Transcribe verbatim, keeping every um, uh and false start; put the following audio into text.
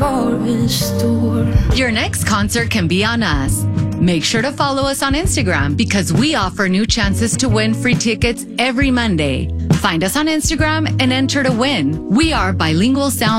forest store. Your next concert can be on us. Make sure to follow us on Instagram because we offer new chances to win free tickets every Monday. Find us on Instagram and enter to win. We are Bilingual Sound